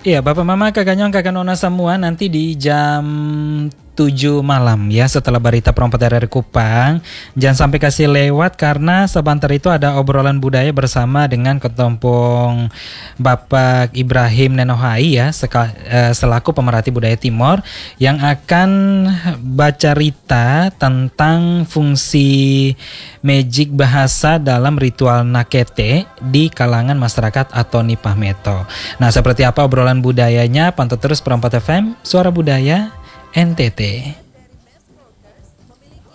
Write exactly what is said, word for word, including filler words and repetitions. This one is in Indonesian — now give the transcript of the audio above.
Iya, Bapak Mama, Kakak Nyong, Kakak Nona semua, nanti di jam tujuh malam ya, setelah berita perompat R R Kupang. Jangan sampai kasih lewat karena sebentar itu ada obrolan budaya bersama dengan Ketumpung Bapak Ibrahim Nenohai ya, seka, eh, selaku pemerhati budaya Timor yang akan baca rita tentang fungsi magic bahasa dalam ritual nakete di kalangan masyarakat atau Nipah Meto. Nah, seperti apa obrolan budayanya? Pantau terus Perompat F M, Suara Budaya N T T.